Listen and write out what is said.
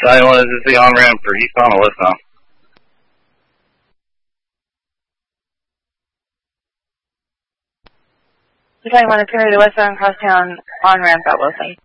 91, this is the on-ramp for eastbound Alyssa. You're talking about the Terry the westbound crosstown on-ramp at Wilson.